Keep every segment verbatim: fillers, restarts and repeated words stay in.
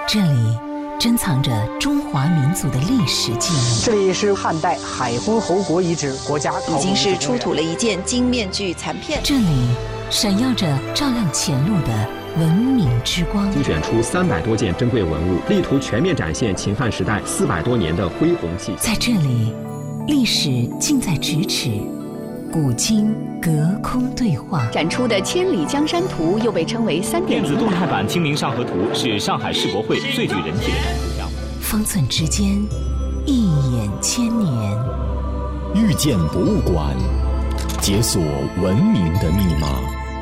这里珍藏着中华民族的历史记忆。 这里是汉代海昏侯国遗址国家考古已经是出土了一件金面具残片。 这里闪耀着照亮前路的文明之光， 精选出三百多件珍贵文物，力图全面展现秦汉时代四百多年的恢宏气象。 在这里，历史近在咫尺，古今隔空对话。 展出的《千里江山图》又被称为三点零电子动态版《清明上河图》是上海世博会最具人气的展图项目。 方寸之间，一眼千年。 遇见博物馆，解锁文明的密码。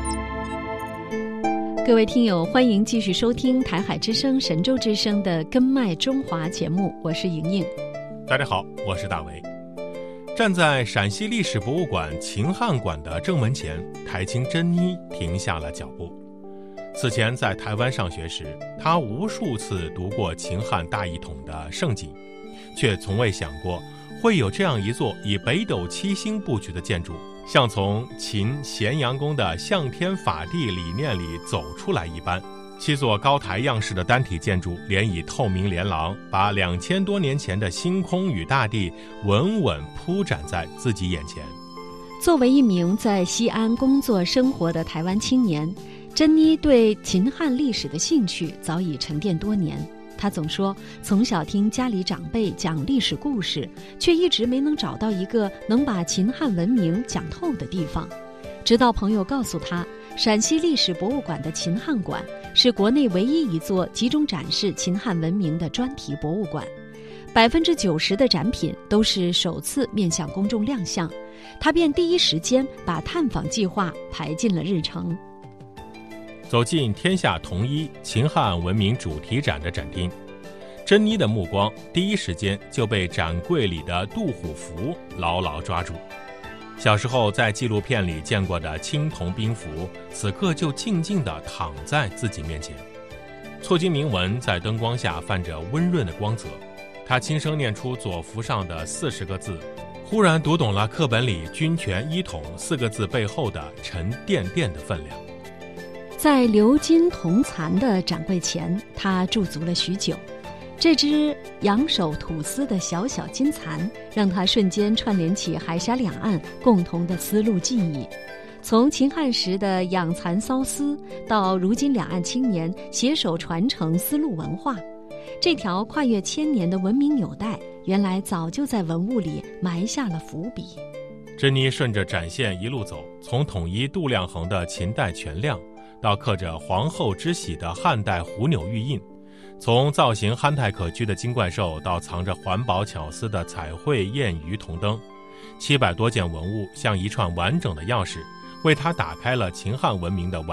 各位听友，欢迎继续收听台海之声、神州之声的《根脉中华》节目，我是莹莹。 大家好，我是大为。站在陕西历史博物馆秦汉馆的正门前，台青珍妮停下了脚步。此前在台湾上学时，她无数次读过秦汉大一统的盛景，却从未想过会有这样一座以北斗七星布局的建筑，像从秦咸阳宫的向天法地理念里走出来一般。七座高台样式的单体建筑连以透明连廊，把两千多年前的星空与大地稳稳铺展在自己眼前。 作为一名在西安工作生活的台湾青年，珍妮对秦汉历史的兴趣早已沉淀多年。她总说，从小听家里长辈讲历史故事，却一直没能找到一个能把秦汉文明讲透的地方。直到朋友告诉她，陕西历史博物馆的秦汉馆是国内唯一一座集中展示秦汉文明的专题博物馆，百分之九十的展品都是首次面向公众亮相，他便第一时间把探访计划排进了日程。 走进天下统一秦汉文明主题展的展厅，珍妮的目光第一时间就被展柜里的杜虎符牢牢抓住。小时候在纪录片里见过的青铜兵符，此刻就静静地躺在自己面前。错金铭文在灯光下泛着温润的光泽，他轻声念出左符上的四十个字，忽然读懂了课本里君权一统四个字背后的沉甸甸的分量。 在鎏金铜蚕的展柜前，他驻足了许久。这只仰首吐丝的小小金蚕，让他瞬间串联起海峡两岸共同的丝路记忆。从秦汉时的养蚕缫丝，到如今两岸青年携手传承丝路文化，这条跨越千年的文明纽带，原来早就在文物里埋下了伏笔。 珍妮顺着展线一路走，从统一度量衡的秦代全亮，到刻着皇后之玺的汉代虎钮玉印，从造型憨态可掬的金怪兽到藏着环保巧思的彩绘燕鱼铜灯，七百多件文物像一串完整的钥匙，为他打开了秦汉文明的完